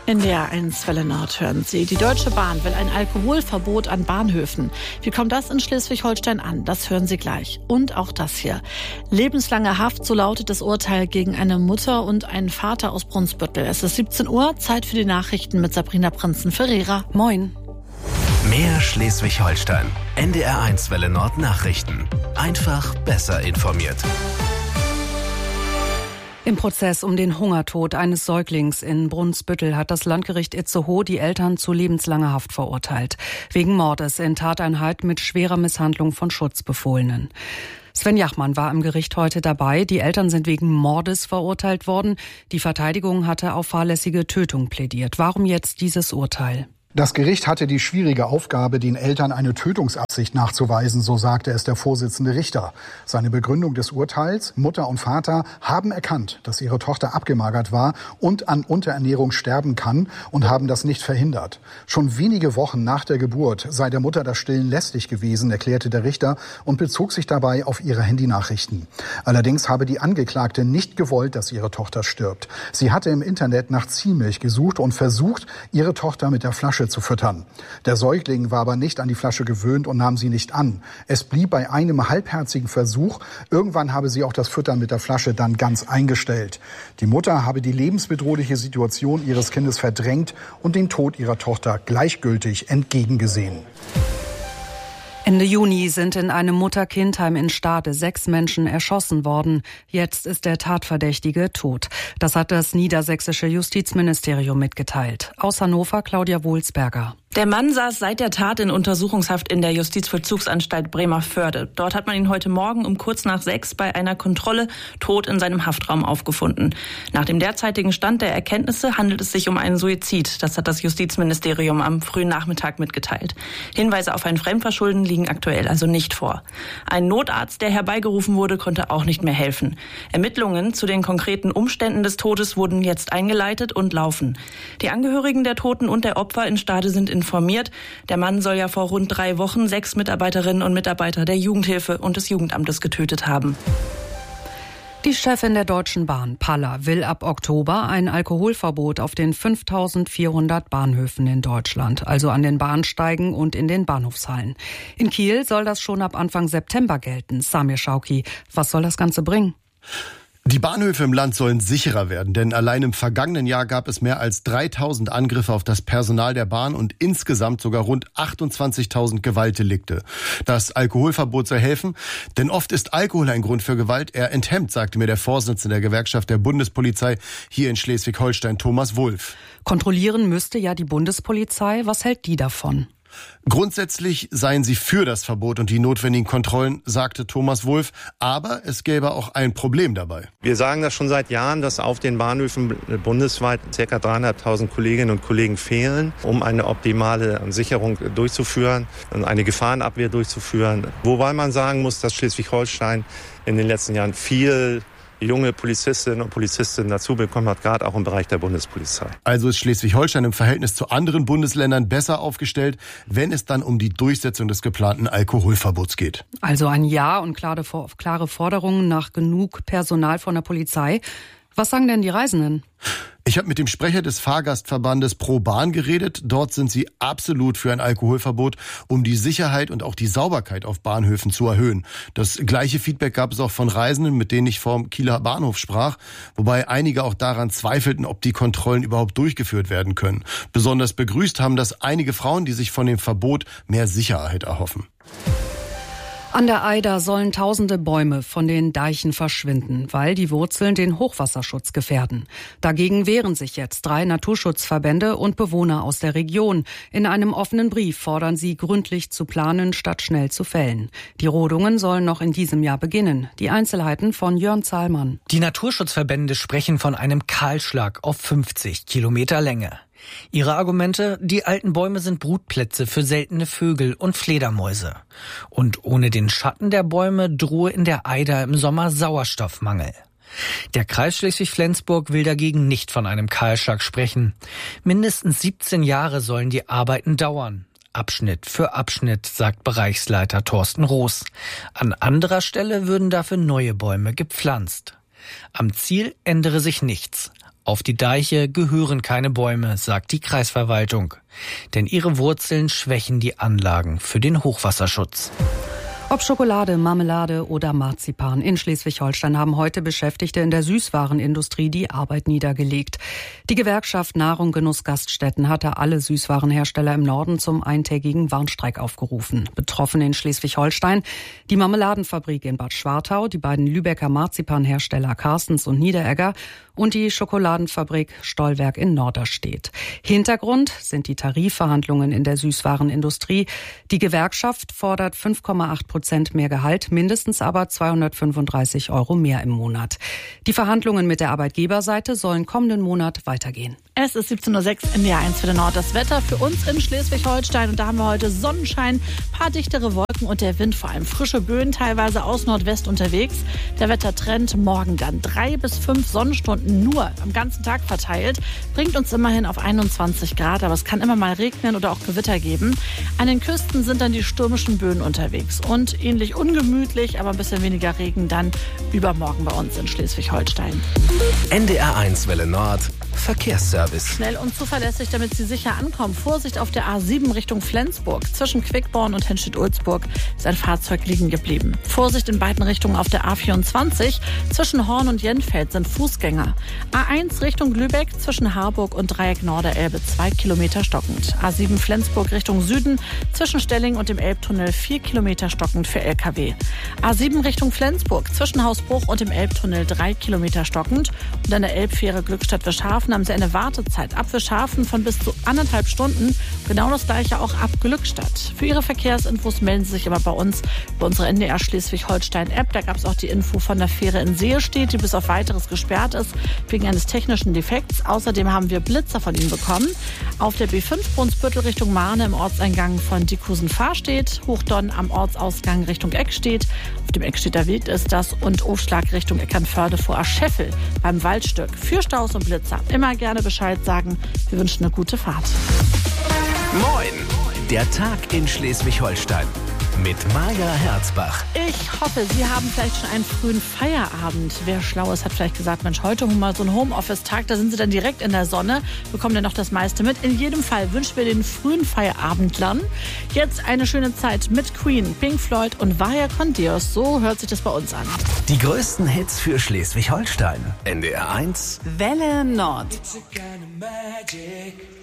NDR 1 Welle Nord hören Sie. Die Deutsche Bahn will ein Alkoholverbot an Bahnhöfen. Wie kommt das in Schleswig-Holstein an? Das hören Sie gleich. Und auch das hier. Lebenslange Haft, so lautet das Urteil gegen eine Mutter und einen Vater aus Brunsbüttel. Es ist 17 Uhr, Zeit für die Nachrichten mit Sabrina Prinzen-Ferreira. Moin. Mehr Schleswig-Holstein. NDR 1 Welle Nord Nachrichten. Einfach besser informiert. Im Prozess um den Hungertod eines Säuglings in Brunsbüttel hat das Landgericht Itzehoe die Eltern zu lebenslanger Haft verurteilt. Wegen Mordes in Tateinheit mit schwerer Misshandlung von Schutzbefohlenen. Sven Jachmann war im Gericht heute dabei. Die Eltern sind wegen Mordes verurteilt worden. Die Verteidigung hatte auf fahrlässige Tötung plädiert. Warum jetzt dieses Urteil? Das Gericht hatte die schwierige Aufgabe, den Eltern eine Tötungsabsicht nachzuweisen, so sagte es der Vorsitzende Richter. Seine Begründung des Urteils: Mutter und Vater haben erkannt, dass ihre Tochter abgemagert war und an Unterernährung sterben kann und haben das nicht verhindert. Schon wenige Wochen nach der Geburt sei der Mutter das Stillen lästig gewesen, erklärte der Richter und bezog sich dabei auf ihre Handynachrichten. Allerdings habe die Angeklagte nicht gewollt, dass ihre Tochter stirbt. Sie hatte im Internet nach Ziehmilch gesucht und versucht, ihre Tochter mit der Flasche zu füttern. Der Säugling war aber nicht an die Flasche gewöhnt und nahm sie nicht an. Es blieb bei einem halbherzigen Versuch. Irgendwann habe sie auch das Füttern mit der Flasche dann ganz eingestellt. Die Mutter habe die lebensbedrohliche Situation ihres Kindes verdrängt und den Tod ihrer Tochter gleichgültig entgegengesehen. Ende Juni sind in einem Mutter-Kind-Heim in Stade 6 Menschen erschossen worden. Jetzt ist der Tatverdächtige tot. Das hat das niedersächsische Justizministerium mitgeteilt. Aus Hannover Claudia Wohlsberger. Der Mann saß seit der Tat in Untersuchungshaft in der Justizvollzugsanstalt Bremervörde. Dort hat man ihn heute Morgen um kurz nach 6 bei einer Kontrolle tot in seinem Haftraum aufgefunden. Nach dem derzeitigen Stand der Erkenntnisse handelt es sich um einen Suizid. Das hat das Justizministerium am frühen Nachmittag mitgeteilt. Hinweise auf ein Fremdverschulden liegen aktuell also nicht vor. Ein Notarzt, der herbeigerufen wurde, konnte auch nicht mehr helfen. Ermittlungen zu den konkreten Umständen des Todes wurden jetzt eingeleitet und laufen. Die Angehörigen der Toten und der Opfer in Stade sind informiert. Der Mann soll ja vor rund 3 Wochen 6 Mitarbeiterinnen und Mitarbeiter der Jugendhilfe und des Jugendamtes getötet haben. Die Chefin der Deutschen Bahn, Paller, will ab Oktober ein Alkoholverbot auf den 5400 Bahnhöfen in Deutschland, also an den Bahnsteigen und in den Bahnhofshallen. In Kiel soll das schon ab Anfang September gelten. Samir Schauki, was soll das Ganze bringen? Die Bahnhöfe im Land sollen sicherer werden, denn allein im vergangenen Jahr gab es mehr als 3000 Angriffe auf das Personal der Bahn und insgesamt sogar rund 28.000 Gewaltdelikte. Das Alkoholverbot soll helfen, denn oft ist Alkohol ein Grund für Gewalt. Er enthemmt, sagte mir der Vorsitzende der Gewerkschaft der Bundespolizei hier in Schleswig-Holstein, Thomas Wulff. Kontrollieren müsste ja die Bundespolizei. Was hält die davon? Grundsätzlich seien sie für das Verbot und die notwendigen Kontrollen, sagte Thomas Wulff. Aber es gäbe auch ein Problem dabei. Wir sagen das schon seit Jahren, dass auf den Bahnhöfen bundesweit ca. 300.000 Kolleginnen und Kollegen fehlen, um eine optimale Sicherung durchzuführen und eine Gefahrenabwehr durchzuführen. Wobei man sagen muss, dass Schleswig-Holstein in den letzten Jahren viel junge Polizistinnen und Polizisten dazu bekommen hat, gerade auch im Bereich der Bundespolizei. Also ist Schleswig-Holstein im Verhältnis zu anderen Bundesländern besser aufgestellt, wenn es dann um die Durchsetzung des geplanten Alkoholverbots geht. Also ein Ja und klare Forderungen nach genug Personal von der Polizei. Was sagen denn die Reisenden? Ich habe mit dem Sprecher des Fahrgastverbandes Pro Bahn geredet. Dort sind sie absolut für ein Alkoholverbot, um die Sicherheit und auch die Sauberkeit auf Bahnhöfen zu erhöhen. Das gleiche Feedback gab es auch von Reisenden, mit denen ich vom Kieler Bahnhof sprach, wobei einige auch daran zweifelten, ob die Kontrollen überhaupt durchgeführt werden können. Besonders begrüßt haben das einige Frauen, die sich von dem Verbot mehr Sicherheit erhoffen. An der Eider sollen tausende Bäume von den Deichen verschwinden, weil die Wurzeln den Hochwasserschutz gefährden. Dagegen wehren sich jetzt 3 Naturschutzverbände und Bewohner aus der Region. In einem offenen Brief fordern sie, gründlich zu planen, statt schnell zu fällen. Die Rodungen sollen noch in diesem Jahr beginnen. Die Einzelheiten von Jörn Zahlmann. Die Naturschutzverbände sprechen von einem Kahlschlag auf 50 Kilometer Länge. Ihre Argumente: Die alten Bäume sind Brutplätze für seltene Vögel und Fledermäuse. Und ohne den Schatten der Bäume drohe in der Eider im Sommer Sauerstoffmangel. Der Kreis Schleswig-Flensburg will dagegen nicht von einem Kahlschlag sprechen. Mindestens 17 Jahre sollen die Arbeiten dauern. Abschnitt für Abschnitt, sagt Bereichsleiter Thorsten Roos. An anderer Stelle würden dafür neue Bäume gepflanzt. Am Ziel ändere sich nichts. Auf die Deiche gehören keine Bäume, sagt die Kreisverwaltung. Denn ihre Wurzeln schwächen die Anlagen für den Hochwasserschutz. Ob Schokolade, Marmelade oder Marzipan. In Schleswig-Holstein haben heute Beschäftigte in der Süßwarenindustrie die Arbeit niedergelegt. Die Gewerkschaft Nahrung Genuss Gaststätten hatte alle Süßwarenhersteller im Norden zum eintägigen Warnstreik aufgerufen. Betroffen in Schleswig-Holstein die Marmeladenfabrik in Bad Schwartau, die beiden Lübecker Marzipanhersteller Carstens und Niederegger und die Schokoladenfabrik Stollwerk in Norderstedt. Hintergrund sind die Tarifverhandlungen in der Süßwarenindustrie. Die Gewerkschaft fordert 5,8% mehr Gehalt, mindestens aber 235 € mehr im Monat. Die Verhandlungen mit der Arbeitgeberseite sollen kommenden Monat weitergehen. Es ist 17:06 Uhr in der 1 für den Nord. Das Wetter für uns in Schleswig-Holstein. Und da haben wir heute Sonnenschein, paar dichtere Wolken und der Wind, vor allem frische Böen, teilweise aus Nordwest unterwegs. Der Wettertrend morgen dann 3 bis 5 Sonnenstunden nur am ganzen Tag verteilt. Bringt uns immerhin auf 21 Grad, aber es kann immer mal regnen oder auch Gewitter geben. An den Küsten sind dann die stürmischen Böen unterwegs. Und ähnlich ungemütlich, aber ein bisschen weniger Regen dann übermorgen bei uns in Schleswig-Holstein. NDR1 Welle Nord. Verkehrsservice. Schnell und zuverlässig, damit Sie sicher ankommen. Vorsicht auf der A7 Richtung Flensburg. Zwischen Quickborn und Henstedt-Ulzburg ist ein Fahrzeug liegen geblieben. Vorsicht in beiden Richtungen auf der A24. Zwischen Horn und Jenfeld sind Fußgänger. A1 Richtung Lübeck zwischen Harburg und Dreieck Norderelbe 2 Kilometer stockend. A7 Flensburg Richtung Süden zwischen Stelling und dem Elbtunnel 4 Kilometer stockend für LKW. A7 Richtung Flensburg zwischen Hausbruch und dem Elbtunnel 3 Kilometer stockend. Und an der Elbfähre Glückstadt-Wischhafen haben Sie eine Wartezeit ab Wischhafen von bis zu 1,5 Stunden. Genau das gleiche auch ab Glückstadt. Für Ihre Verkehrsinfos melden Sie sich aber bei uns über unsere NDR Schleswig-Holstein-App. Da gab es auch die Info von der Fähre in Seelstedt, die bis auf Weiteres gesperrt ist wegen eines technischen Defekts. Außerdem haben wir Blitzer von Ihnen bekommen. Auf der B5 Brunsbüttel Richtung Mahne im Ortseingang von Diekhusen-Fahrstedt, Hochdonn am Ortsausgang Richtung Eckstedt. Auf dem Eckstedter Weg ist das und Aufschlag Richtung Eckernförde vor Ascheffel beim Waldstück. Für Staus und Blitzer immer gerne Bescheid sagen. Wir wünschen eine gute Fahrt. Moin! Der Tag in Schleswig-Holstein. Mit Maja Herzbach. Ich hoffe, Sie haben vielleicht schon einen frühen Feierabend. Wer schlau ist, hat vielleicht gesagt, Mensch, heute mal so ein Homeoffice-Tag, da sind Sie dann direkt in der Sonne, bekommen dann noch das meiste mit. In jedem Fall wünschen wir den frühen Feierabendlern jetzt eine schöne Zeit mit Queen, Pink Floyd und Vaya con Dios. So hört sich das bei uns an. Die größten Hits für Schleswig-Holstein. NDR 1 Welle Nord. It's a kind of magic.